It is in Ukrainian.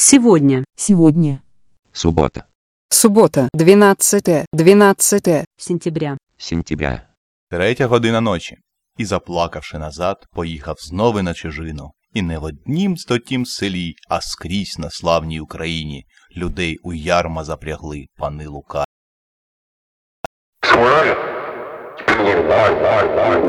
Сегодня. Сегодня. Суббота. Субота, 12 Сентября. Сентября. 3 година ночі. І, заплакавши назад, поїхав знову на чужину. І не в однім стотім селі, а скрізь на славній Україні людей у ярма запрягли пани Лука.